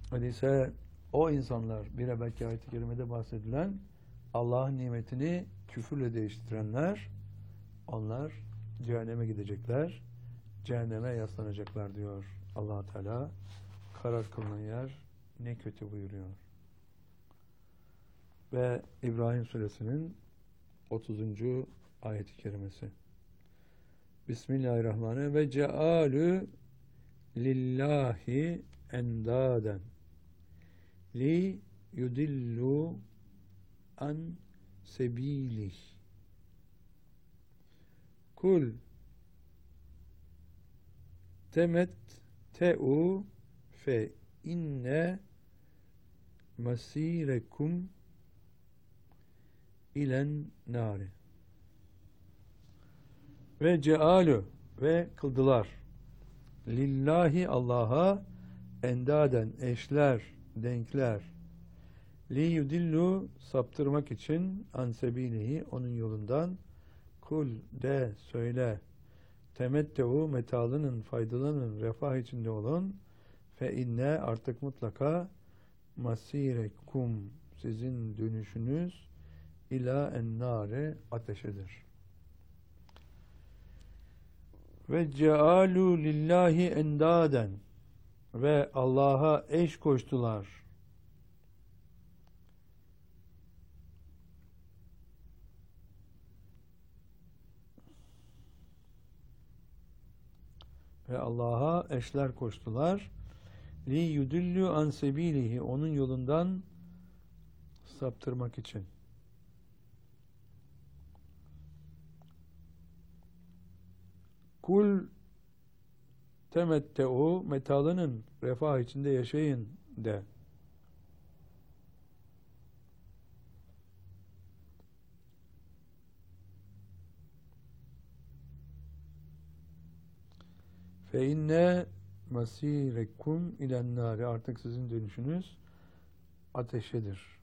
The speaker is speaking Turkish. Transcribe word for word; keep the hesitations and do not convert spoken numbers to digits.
Öyleyse o insanlar, bir evvelki ayet-i kerimede bahsedilen Allah'ın nimetini küfürle değiştirenler, onlar cehenneme gidecekler, cehenneme yaslanacaklar diyor Allah Teala. Karar kılınan yer ne kötü buyuruyor. Ve İbrahim Suresinin otuzuncu ayet-i kerimesi. Bismillahirrahmanirrahim. Ve cealü lillahi endaden li yudillu an sebilih. Kul temette'u fe inne masirekum ilen nari. Ve cealü ve kıldılar lillahi Allah'a endaden eşler, denkler, li yudillu saptırmak için ansebilihi onun yolundan. Kul de söyle temetteu metalının faydalanın, refah içinde olun, fe inne artık mutlaka masirekum sizin dönüşünüz ila ennare ateşedir. Ve cealu lillahi endaden ve Allah'a eş koştular. Ve Allah'a eşler koştular. Li yudillu an sebilihi onun yolundan saptırmak için. Kul temetteu metalının refah içinde yaşayın de. Fe inne masirekum ilen nari artık sizin dönüşünüz ateşedir.